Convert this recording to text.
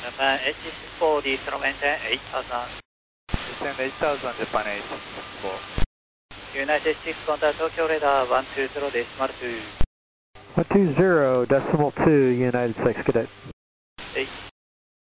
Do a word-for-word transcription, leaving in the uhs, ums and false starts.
Japan H six four, diesel maintain eight thousand. Descend eight thousand, Japan H six four. United six, contact Tokyo radar one two zero decimal two. one two zero decimal two, United six, good day.